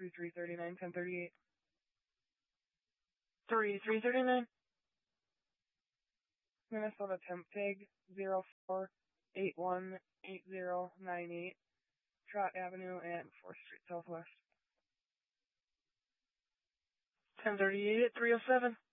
3339, 1038. 3339. Minnesota temp tag 04818098, Trott Avenue and 4th Street Southwest. 1038 at 307.